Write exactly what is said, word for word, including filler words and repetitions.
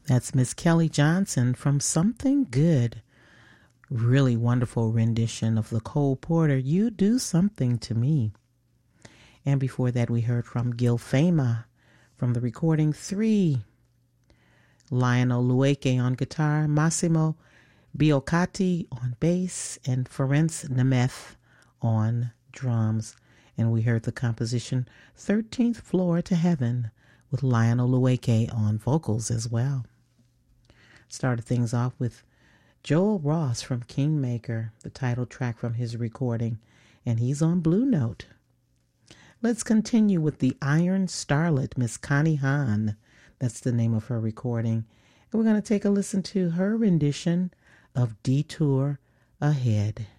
That's Miss Kelly Johnson from Something Good. Really wonderful rendition of the Cole Porter, You Do Something to Me. And before that, we heard from Gil Fama from the recording Three. Lionel Lueke on guitar, Massimo Biocati on bass, and Ferenc Nemeth on drums. And we heard the composition thirteenth Floor to Heaven with Lionel Lueke on vocals as well. Started things off with Joel Ross from Kingmaker, the title track from his recording, and he's on Blue Note. Let's continue with the Iron Starlet, Miss Connie Hahn. That's the name of her recording. And we're going to take a listen to her rendition of Detour Ahead.